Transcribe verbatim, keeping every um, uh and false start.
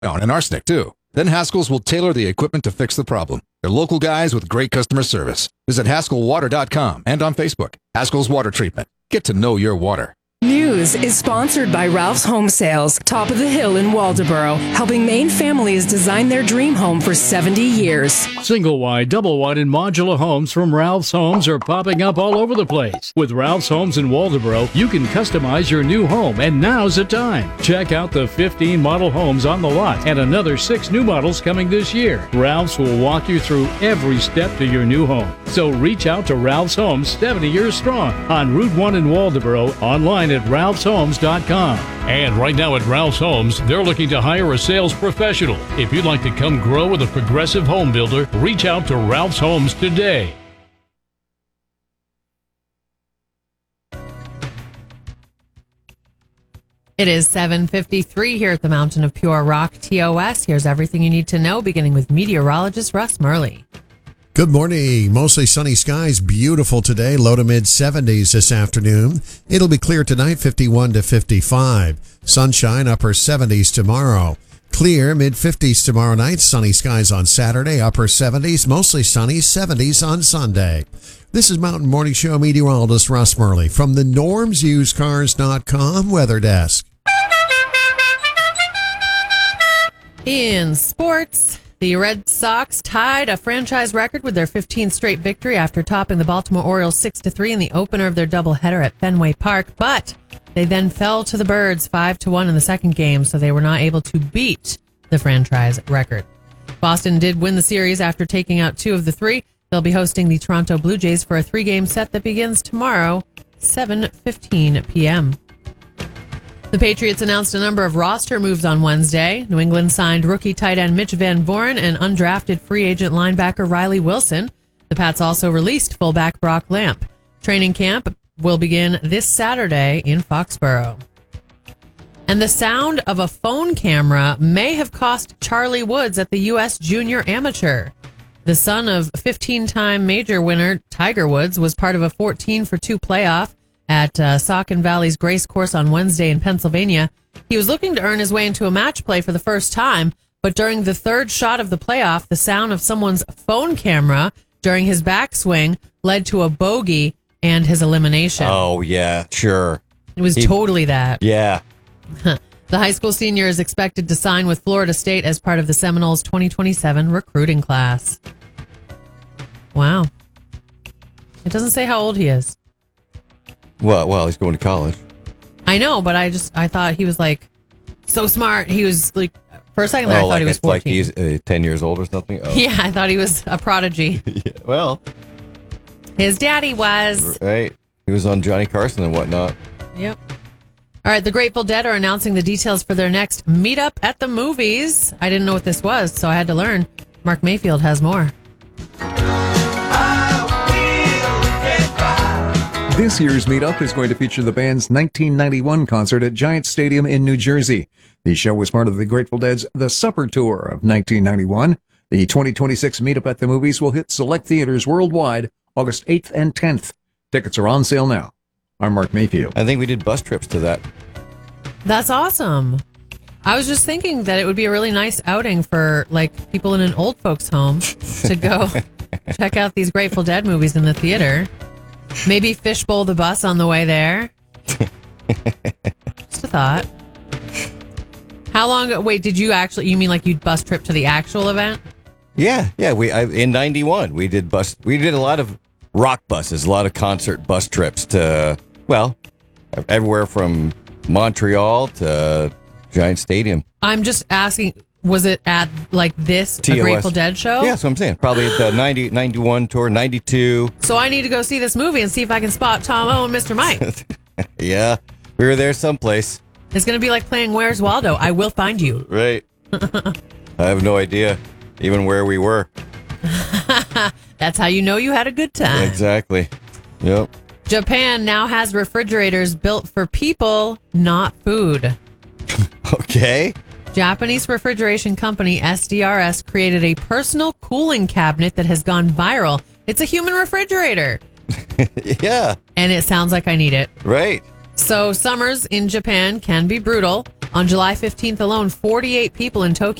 and arsenic, too. Then Haskell's will tailor the equipment to fix the problem. They're local guys with great customer service. Visit Haskell Water dot com and on Facebook. Haskell's Water Treatment. Get to know your water. News is sponsored by Ralph's Home Sales, top of the hill in Waldoboro, helping Maine families design their dream home for seventy years. Single wide, double wide, and modular homes from Ralph's Homes are popping up all over the place. With Ralph's Homes in Waldoboro, you can customize your new home, and now's the time. Check out the fifteen model homes on the lot and another six new models coming this year. Ralph's will walk you through every step to your new home. So reach out to Ralph's Homes, seventy years strong, on Route one in Waldoboro, online at ralphs homes dot com. And right now at Ralph's Homes, they're looking to hire a sales professional. If you'd like to come grow with a progressive home builder, reach out to Ralph's Homes today. It is seven fifty-three here at the Mountain of Pure Rock T O S. Here's everything you need to know, beginning with meteorologist Russ Murley. Good morning. Mostly sunny skies. Beautiful today. Low to mid seventies this afternoon. It'll be clear tonight, fifty-one to fifty-five. Sunshine, upper seventies tomorrow. Clear, mid fifties tomorrow night. Sunny skies on Saturday, upper seventies. Mostly sunny, seventies on Sunday. This is Mountain Morning Show meteorologist Russ Murley from the norms used cars dot com weather desk. In sports, the Red Sox tied a franchise record with their fifteenth straight victory after topping the Baltimore Orioles six to three in the opener of their doubleheader at Fenway Park, but they then fell to the Birds five to one in the second game, so they were not able to beat the franchise record. Boston did win the series after taking out two of the three. They'll be hosting the Toronto Blue Jays for a three-game set that begins tomorrow, seven fifteen p.m. The Patriots announced a number of roster moves on Wednesday. New England signed rookie tight end Mitch Van Born and undrafted free agent linebacker Riley Wilson. The Pats also released fullback Brock Lamp. Training camp will begin this Saturday in Foxborough. And the sound of a phone camera may have cost Charlie Woods at the U S Junior Amateur. The son of fifteen-time major winner Tiger Woods was part of a fourteen for two playoff at uh, Saucon Valley's Grace Course on Wednesday in Pennsylvania. He was looking to earn his way into a match play for the first time, but during the third shot of the playoff, the sound of someone's phone camera during his backswing led to a bogey and his elimination. Oh, yeah, sure. It was he, totally that. Yeah. The high school senior is expected to sign with Florida State as part of the Seminoles twenty twenty-seven recruiting class. Wow. It doesn't say how old he is. Well, well, he's going to college. I know, but I just, I thought he was like so smart. He was like, for a second there, oh, I thought like he was it's like fourteen. he's uh, ten years old or something? Oh. Yeah, I thought he was a prodigy. Yeah, well. His daddy was. Right. He was on Johnny Carson and whatnot. Yep. All right, the Grateful Dead are announcing the details for their next meetup at the movies. I didn't know what this was, so I had to learn. Mark Mayfield has more. This year's meetup is going to feature the band's nineteen ninety-one concert at Giant Stadium in New Jersey. The show was part of the Grateful Dead's The Supper Tour of nineteen ninety-one. The twenty twenty-six meetup at the movies will hit select theaters worldwide August eighth and tenth. Tickets are on sale now. I'm Mark Mayfield. I think we did bus trips to that. That's awesome. I was just thinking that it would be a really nice outing for like people in an old folks home to go check out these Grateful Dead movies in the theater. Maybe fishbowl the bus on the way there. Just a thought. How long? Wait, did you actually? You mean like you'd bus trip to the actual event? Yeah, yeah. We I, in ninety-one we did bus. We did a lot of rock buses, a lot of concert bus trips to well, everywhere from Montreal to Giant Stadium. I'm just asking. Was it at like this a Grateful Dead show? Yeah, that's what I'm saying. Probably at the ninety, ninety-one tour, ninety-two. So I need to go see this movie and see if I can spot Tom O and Mister Mike. Yeah, we were there someplace. It's going to be like playing Where's Waldo? I will find you. Right. I have no idea even where we were. That's how you know you had a good time. Exactly. Yep. Japan now has refrigerators built for people, not food. Okay. Japanese refrigeration company S D R S created a personal cooling cabinet that has gone viral. It's a human refrigerator. Yeah. And it sounds like I need it. Right. So summers in Japan can be brutal. On July fifteenth alone, forty-eight people in Tokyo